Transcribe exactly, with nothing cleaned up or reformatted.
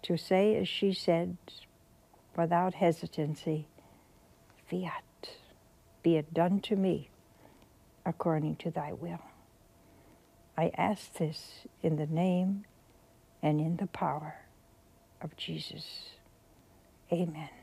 to say, as she said, without hesitancy, Fiat, be it done to me according to thy will. I ask this in the name and in the power of Jesus. Amen.